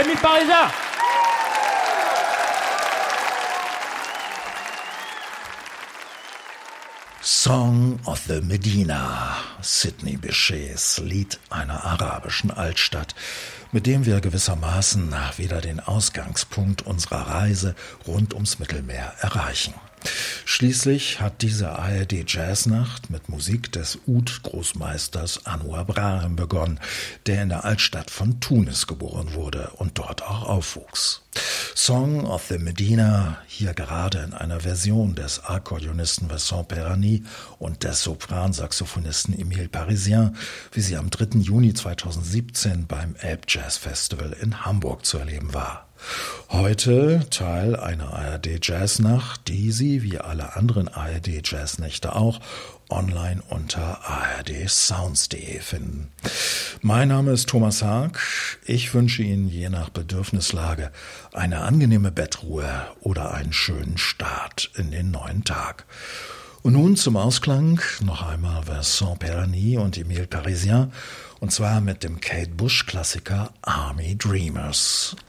Émile Parisien. Song of the Medina, Sidney Bechets Lied einer arabischen Altstadt, mit dem wir gewissermaßen wieder den Ausgangspunkt unserer Reise rund ums Mittelmeer erreichen. Schließlich hat diese ARD-Jazznacht mit Musik des Oud-Großmeisters Anwar Brahim begonnen, der in der Altstadt von Tunis geboren wurde und dort auch aufwuchs. Song of the Medina, hier gerade in einer Version des Akkordeonisten Vincent Perani und des Sopransaxophonisten Émile Parisien, wie sie am 3. Juni 2017 beim Elbjazz-Festival in Hamburg zu erleben war. Heute Teil einer ARD-Jazznacht, die Sie, wie alle anderen ARD-Jazznächte auch, online unter ardsounds.de finden. Mein Name ist Thomas Haag. Ich wünsche Ihnen je nach Bedürfnislage eine angenehme Bettruhe oder einen schönen Start in den neuen Tag. Und nun zum Ausklang noch einmal Vincent Perani und Émile Parisien, und zwar mit dem Kate Bush-Klassiker Army Dreamers.